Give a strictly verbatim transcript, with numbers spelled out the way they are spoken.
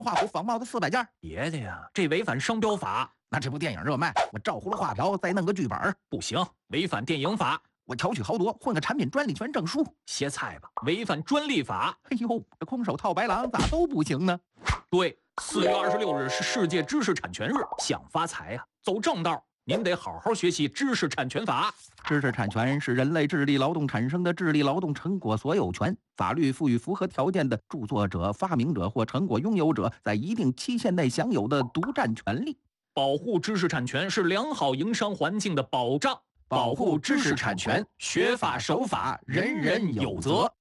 画虎仿冒的四百件， 别的呀，这违反商标法。 那这部电影热卖，我照葫芦画瓢，再弄个剧本， 不行，违反电影法。 我巧取豪夺，混个产品专利权证书， 歇菜吧，违反专利法。 哎呦，这空手套白狼咋都不行呢？ 对，四月二十六日是世界知识产权日，想发财呀、啊，走正道。您得好好学习知识产权法。 知识产权是人类智力劳动产生的智力劳动成果所有权。法律赋予符合条件的著作者、发明者或成果拥有者在一定期限内享有的独占权利。 保护知识产权是良好营商环境的保障。 保护知识产权，学法守法，人人有责。